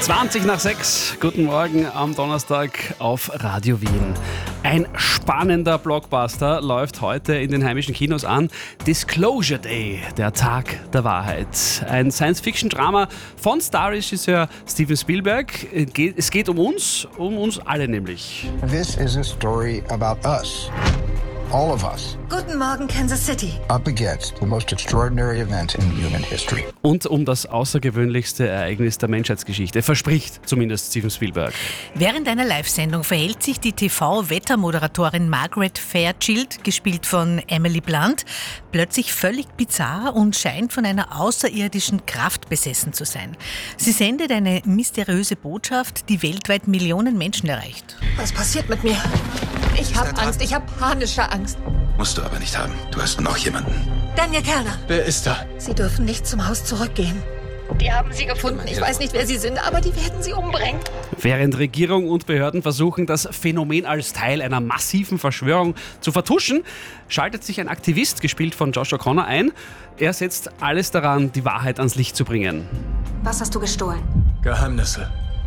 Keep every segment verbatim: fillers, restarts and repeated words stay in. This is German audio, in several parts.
zwanzig nach sechs. Guten Morgen am Donnerstag auf Radio Wien. Ein spannender Blockbuster läuft heute in den heimischen Kinos an. Disclosure Day, der Tag der Wahrheit. Ein Science-Fiction-Drama von Star-Regisseur Steven Spielberg. Es geht um uns, um uns alle nämlich. This is a story about us. All of us. Guten Morgen, Kansas City. Up against the most extraordinary event in human history. Und um das außergewöhnlichste Ereignis der Menschheitsgeschichte, verspricht zumindest Steven Spielberg. Während einer Live-Sendung verhält sich die T V-Wettermoderatorin Margaret Fairchild, gespielt von Emily Blunt, plötzlich völlig bizarr und scheint von einer außerirdischen Kraft besessen zu sein. Sie sendet eine mysteriöse Botschaft, die weltweit Millionen Menschen erreicht. Was passiert mit mir? Ich habe Angst, ich habe panische Angst. Musst du aber nicht haben. Du hast noch jemanden. Daniel Kerner. Wer ist da? Sie dürfen nicht zum Haus zurückgehen. Die haben sie gefunden. Ich weiß nicht, wer sie sind, aber die werden sie umbringen. Während Regierung und Behörden versuchen, das Phänomen als Teil einer massiven Verschwörung zu vertuschen, schaltet sich ein Aktivist, gespielt von Josh O'Connor, ein. Er setzt alles daran, die Wahrheit ans Licht zu bringen. Was hast du gestohlen? Geheimnisse.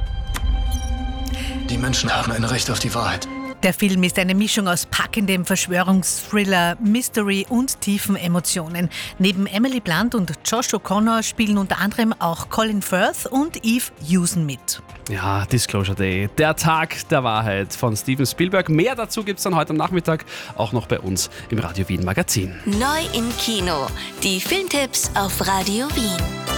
Die Menschen haben ein Recht auf die Wahrheit. Der Film ist eine Mischung aus packendem Verschwörungsthriller, Mystery und tiefen Emotionen. Neben Emily Blunt und Josh O'Connor spielen unter anderem auch Colin Firth und Eve Hewson mit. Ja, Disclosure Day, der Tag der Wahrheit von Steven Spielberg. Mehr dazu gibt es dann heute am Nachmittag auch noch bei uns im Radio Wien Magazin. Neu im Kino. Die Filmtipps auf Radio Wien.